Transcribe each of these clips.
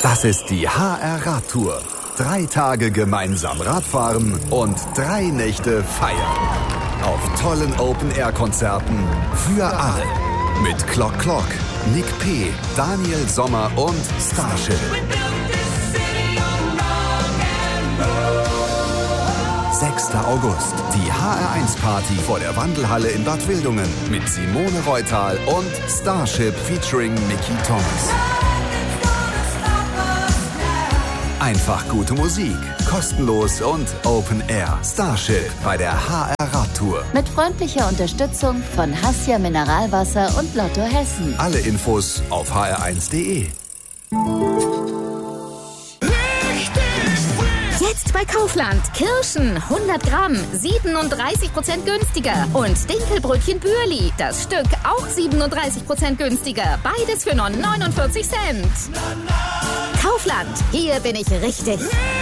Das ist die HR-Radtour. 3 Tage gemeinsam Radfahren und 3 Nächte feiern. Auf tollen Open-Air-Konzerten für alle. Mit Clock Clock, Nick P., Daniel Sommer und Starship. 6. August, die HR1-Party vor der Wandelhalle in Bad Wildungen mit Simone Reutal und Starship featuring Mickey Thomas. Einfach gute Musik, kostenlos und Open Air. Starship bei der HR-Radtour. Mit freundlicher Unterstützung von Hassia Mineralwasser und Lotto Hessen. Alle Infos auf hr1.de. Jetzt bei Kaufland. Kirschen 100 Gramm, 37% günstiger. Und Dinkelbrötchen Bürli, das Stück auch 37% günstiger. Beides für nur 49 Cent. Kaufland, hier bin ich richtig.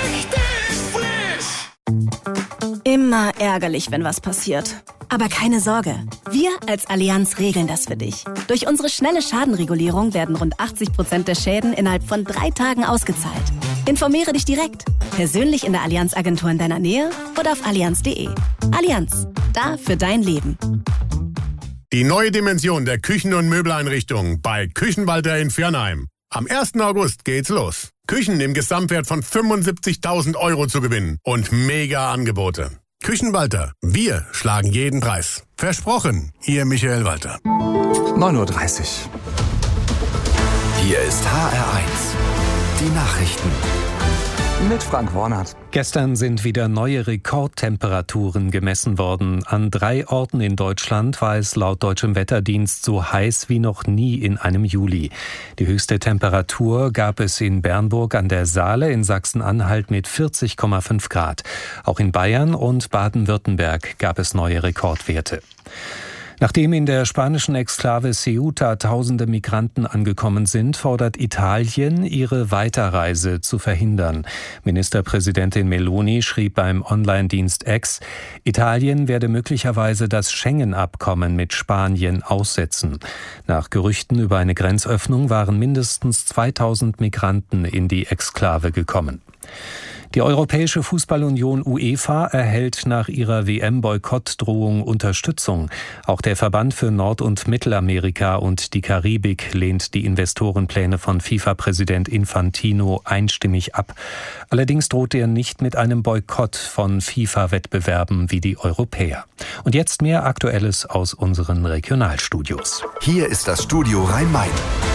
Immer ärgerlich, wenn was passiert. Aber keine Sorge, wir als Allianz regeln das für dich. Durch unsere schnelle Schadenregulierung werden rund 80% der Schäden innerhalb von 3 Tagen ausgezahlt. Informiere dich direkt, persönlich in der Allianz-Agentur in deiner Nähe oder auf allianz.de. Allianz, da für dein Leben. Die neue Dimension der Küchen- und Möbeleinrichtungen bei Küchenwalter in Viernheim. Am 1. August geht's los. Küchen im Gesamtwert von 75.000 € zu gewinnen und mega Angebote. Küchenwalter, wir schlagen jeden Preis. Versprochen, Ihr Michael Walter. 9:30 Uhr. Hier ist HR1, die Nachrichten. Mit Frank Warnert. Gestern sind wieder neue Rekordtemperaturen gemessen worden. An 3 Orten in Deutschland war es laut deutschem Wetterdienst so heiß wie noch nie in einem Juli. Die höchste Temperatur gab es in Bernburg an der Saale in Sachsen-Anhalt mit 40,5 Grad. Auch in Bayern und Baden-Württemberg gab es neue Rekordwerte. Nachdem in der spanischen Exklave Ceuta tausende Migranten angekommen sind, fordert Italien, ihre Weiterreise zu verhindern. Ministerpräsidentin Meloni schrieb beim Online-Dienst X, Italien werde möglicherweise das Schengen-Abkommen mit Spanien aussetzen. Nach Gerüchten über eine Grenzöffnung waren mindestens 2000 Migranten in die Exklave gekommen. Die Europäische Fußballunion UEFA erhält nach ihrer WM-Boykottdrohung Unterstützung. Auch der Verband für Nord- und Mittelamerika und die Karibik lehnt die Investorenpläne von FIFA-Präsident Infantino einstimmig ab. Allerdings droht er nicht mit einem Boykott von FIFA-Wettbewerben wie die Europäer. Und jetzt mehr Aktuelles aus unseren Regionalstudios. Hier ist das Studio Rhein-Main.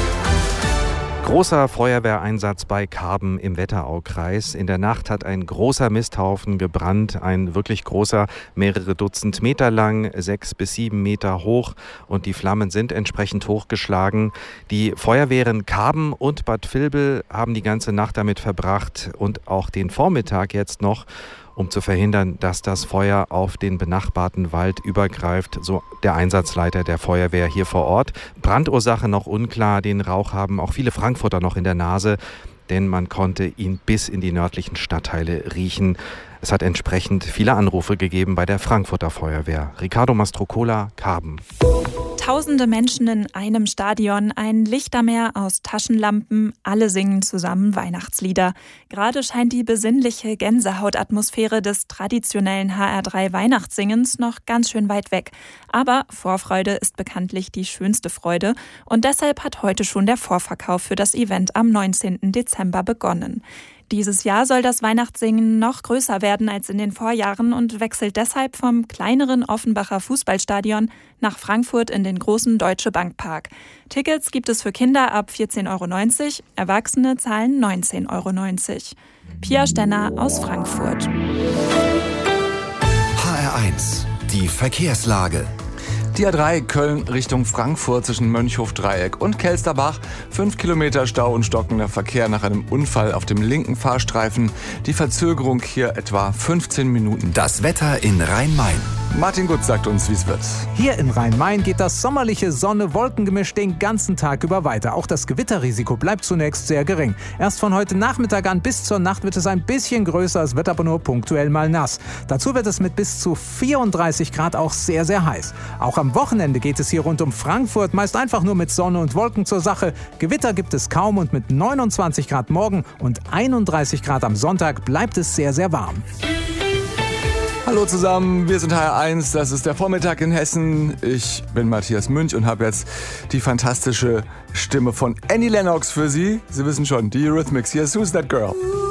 Großer Feuerwehreinsatz bei Karben im Wetteraukreis. In der Nacht hat ein großer Misthaufen gebrannt, ein wirklich großer, mehrere Dutzend Meter lang, 6 bis 7 Meter hoch und die Flammen sind entsprechend hochgeschlagen. Die Feuerwehren Karben und Bad Vilbel haben die ganze Nacht damit verbracht und auch den Vormittag jetzt noch, um zu verhindern, dass das Feuer auf den benachbarten Wald übergreift, so der Einsatzleiter der Feuerwehr hier vor Ort. Brandursache noch unklar, den Rauch haben auch viele Frankfurter noch in der Nase, denn man konnte ihn bis in die nördlichen Stadtteile riechen. Es hat entsprechend viele Anrufe gegeben bei der Frankfurter Feuerwehr. Ricardo Mastrocola, Karben. Tausende Menschen in einem Stadion, ein Lichtermeer aus Taschenlampen, alle singen zusammen Weihnachtslieder. Gerade scheint die besinnliche Gänsehautatmosphäre des traditionellen HR3 Weihnachtssingens noch ganz schön weit weg. Aber Vorfreude ist bekanntlich die schönste Freude und deshalb hat heute schon der Vorverkauf für das Event am 19. Dezember begonnen. Dieses Jahr soll das Weihnachtssingen noch größer werden als in den Vorjahren und wechselt deshalb vom kleineren Offenbacher Fußballstadion nach Frankfurt in den großen Deutsche Bank Park. Tickets gibt es für Kinder ab 14,90 €, Erwachsene zahlen 19,90 €. Pia Stenner aus Frankfurt. HR1, die Verkehrslage. Die A3 Köln Richtung Frankfurt zwischen Mönchhof-Dreieck und Kelsterbach. 5 Kilometer Stau und stockender Verkehr nach einem Unfall auf dem linken Fahrstreifen. Die Verzögerung hier etwa 15 Minuten. Das Wetter in Rhein-Main. Martin Gutz sagt uns, wie es wird. Hier in Rhein-Main geht das sommerliche Sonne-Wolkengemisch den ganzen Tag über weiter. Auch das Gewitterrisiko bleibt zunächst sehr gering. Erst von heute Nachmittag an bis zur Nacht wird es ein bisschen größer, es wird aber nur punktuell mal nass. Dazu wird es mit bis zu 34 Grad auch sehr, sehr heiß. Auch am Wochenende geht es hier rund um Frankfurt meist einfach nur mit Sonne und Wolken zur Sache. Gewitter gibt es kaum und mit 29 Grad morgen und 31 Grad am Sonntag bleibt es sehr, sehr warm. Hallo zusammen, wir sind HR1, das ist der Vormittag in Hessen. Ich bin Matthias Münch und habe jetzt die fantastische Stimme von Annie Lennox für Sie. Sie wissen schon, die Eurythmics. Hier ist Who's That Girl?